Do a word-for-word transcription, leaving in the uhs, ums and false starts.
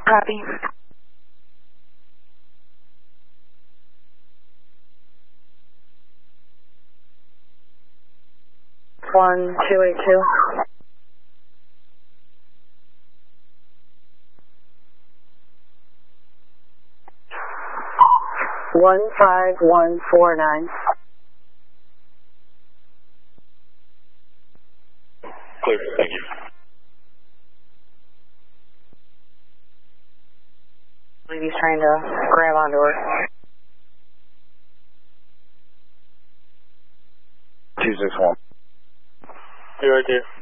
Copy. One, two, eight, two. One, five, one, four, nine. Clear, thank you. I believe he's trying to grab onto her. two six one. Zero two.